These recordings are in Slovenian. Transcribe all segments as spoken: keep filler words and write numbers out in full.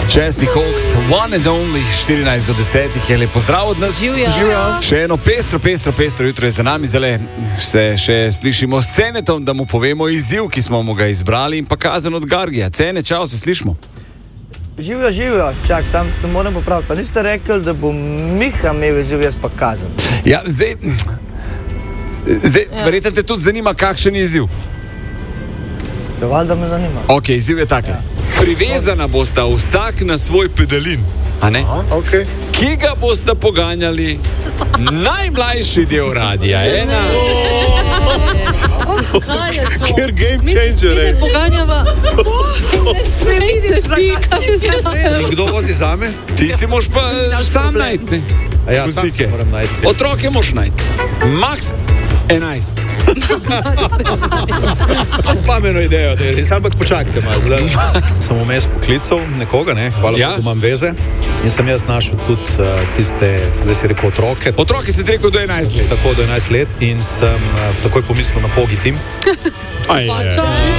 Chesty Hawks, one and only, štirinajst do desetih, je lepo zdrav od nas. Živjo. Še eno pestro, pestro, pestro jutro je za nami, zdaj se še slišimo s Cenetom, da mu povemo izziv, ki smo mu ga izbrali in pa kazen od Gargija. Cene, čau, se slišimo. Živjo, živjo, čak, sam to moram popraviti. Pa niste rekli, da bo Miha imel izziv, jaz pa kazen. Ja, zdaj, zdaj ja. Verjetno te tudi zanima, kakšen je izziv. Ja, valjda me zanima. Ok, izziv je takle. Ja. Privezana bosta vsak na svoj pedalin, a ne? Aha, okay. Ki ga bosta poganjali najmlajši del radija. Ena. Kaj je to? Ker game changer, Mi ne poganjava. Sme videti, zakaj. In kdo vozi zame? Ti si moš pa sam najti, ne? A ja, sam se moram najti. Otroke moš najti. Max enajst. Pameno idejo, da je sam, ampak počakajte malo. Zdaj sem vmes poklical nekoga, ne? Hvala, Ja. da imam veze. In sem jaz našel tudi uh, tiste, zdaj si rekel, otroke. Otroke si ti rekel do enajst let. Tako do enajst let in sem uh, takoj pomislil na Pogi Tim. Aj, je.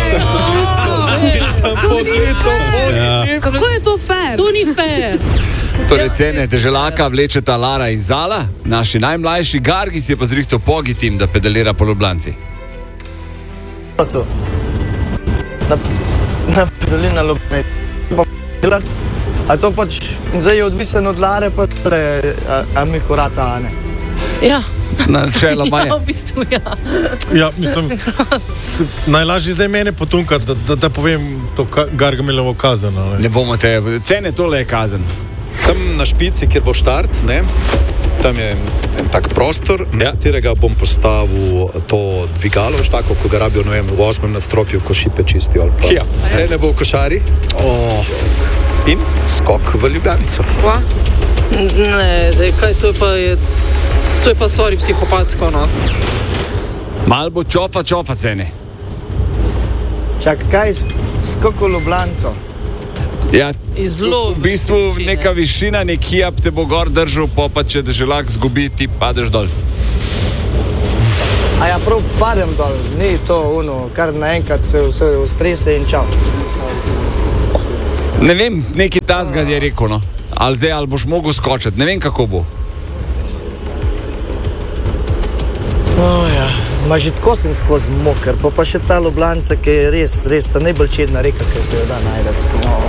In sem poklical Pogi Tim. Kako je to fair? To ni fair. Torej cene deželaka vlečeta Lara in Zala, naši najmlajši Gargi si je pa zrihtel Pogi Tim, da pedalira po Ljubljanci. Pa to. Na, na pedalin na Ljubljani. Pa delat. A to pač zdaj je odvisen od Lare, pa tale, a, a mi korata, a ne? Ja. Načeloma je. Ja, v bistvu, ja. Ja, mislim, s- najlažje zdaj mene potunkati, da, da, da povem to ka- Gargamilovo kazen. ali. Ne bomo te, cene tole je kazen. Tam na špici, kjer bo štart, ne? Tam je en tak prostor, na Ja. katerega bom postavil to dvigalo, veš tako, ko ga rabijo, ne vem, v osmem nadstropju, ko šipe čistijo. Ali pa. Ja. Zdaj ne bo v košari. Oh. In skok v Ljubljanico. Ne, daj, kaj, to je pa, je, to je pa, sorry, psihopatsko, no. Mal bo čofa, čofa cene. Čak, kaj, skoko Ljubljanco? Ja, Zelo v bistvu višine. neka višina, neki jab te bo gor držal, pa pa če deželak zgubi, ti padeš dol. A ja, prav padem dol, ni to ono, kar naenkrat se vse ustrese in čau. Ne vem, neki tasga je rekel, no. Ali zdaj, ali boš mogel skočiti, ne vem, kako bo. Oh, ja. Ma že tako sem skozi moker, pa pa še ta Ljubljanca, ki je res, res ta najbolj čedna reka, ki se jo da najdeti. No.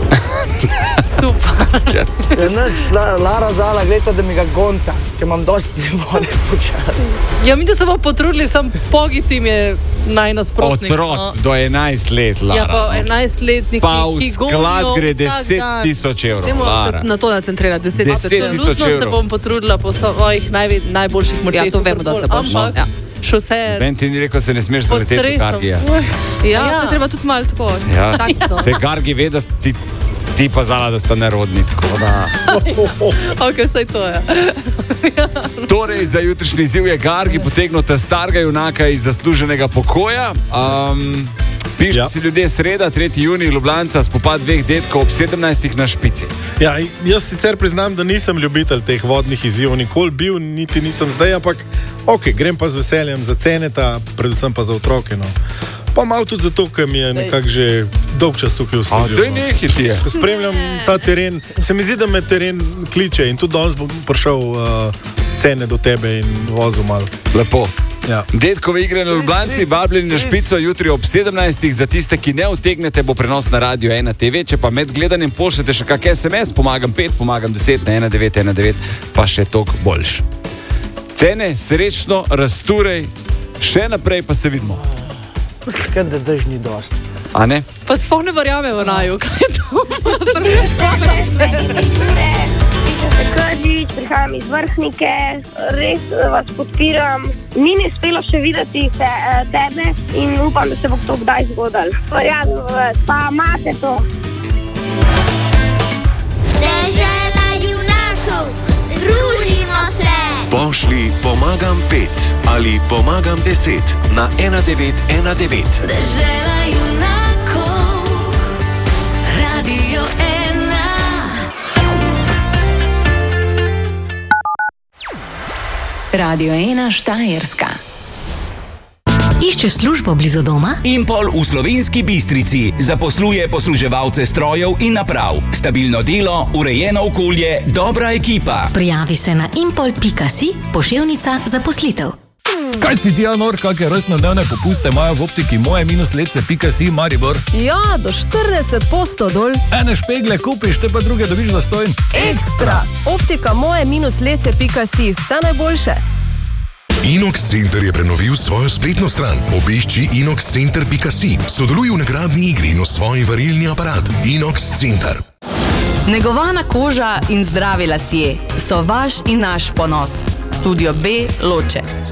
Super. Ja, nič, la, Lara Zala, gledajte, da mi ga gonta, ker imam dosti vode počasi. Ja, mi da se bomo potrudili, sam Pogi Tim je najnasprotnik. Otrok no. do enajst let, Lara. Ja, pa no. enajstletniki, Pa v ki sklad gonijo gre vsak deset dan. tisoč evrov, Dajmo Lara. se na to nacentrirati, deset Deset tisoč evrov. tisoč Absolutno se evrov. bom potrudila po svojih najve, najboljših močeh. Ja, to vemo, da se boš. Ampak, Ja. še vse Ben ti ni rekel, se ne smeš pod zaleteti v stresom. Gargija. Ja, Ja. to je treba tudi malo tako. Ja, Taktno. se Gargi ve, da ti, ti pa Zala, da sta nerodni, tako da... Ok, vsaj to je. Torej, za jutrišnji izziv je Gargi potegnil ta starega junaka iz zasluženega pokoja. Um, Pišite ja. Ja. si ljudje sreda, tretji junij, Ljubljanca, spopad dveh detkov ob sedemnajstih na špici. Ja, jaz sicer priznam, da nisem ljubitelj teh vodnih izzivov, nikoli bil, niti nisem zdaj, ampak ok, grem pa z veseljem za Ceneta, predvsem pa za otroke. No. Pa malo tudi zato, ker mi je nekako že dolg čas tukaj v A, studiu. daj no. nehi ti je. Spremljam ta teren, se mi zdi, da me teren kliče in tudi danes bom prišel uh, Cene do tebe in vozil malo. Lepo. Ja. Detkove igre na Ljubljanci, vabljeni na špico jutri ob sedemnajstih. Za tiste, ki ne utegnete, bo prenos na Radio ena te ve. Če pa med gledanjem pošljete še kak es em es, pomagam pet, pomagam deset na ena devet ena devet, pa še toliko boljš. Cene, srečno, razturej, še naprej pa se vidimo. Skaj, da drž ni dosti. A ne? Pa sploh ne verjamemo naju, kaj je to? Kržič, prihajam iz Vrhnike, res vas podpiram. Ni mi uspelo še videti te, tebe in upam, da se bo to kdaj zgodilo. Verjamem v vas, pa imate to. Dežela junakov, združimo se! Pošli pomagam pet ali pomagam deset na ena devet ena devet. Dežela junakov, Radio ena. Radio ena Štajerska. Iščeš službo blizu doma? Impol v Slovenski Bistrici zaposluje posluževalce strojev in naprav. Stabilno delo, urejeno okolje, dobra ekipa. Prijavi se na impol pika si, poševnica zaposlitev. Kaj si ti, Anor, kakšne rojstnodnevne popuste imajo v optiki moje minus lece pika si Maribor? Ja, do štirideset posto dol. Ene špegle kupiš, te pa druge dobiš zastonj. Ekstra! Optika moje minus lece pika si, vse najboljše. Inox Center je prenovil svojo spletno stran. Obišči inox center pika si. Sodeluj v nagradni igri in osvoji varilni aparat. Inox Center. Negovana koža in zdravi lasje so vaš in naš ponos. Studio B Loče.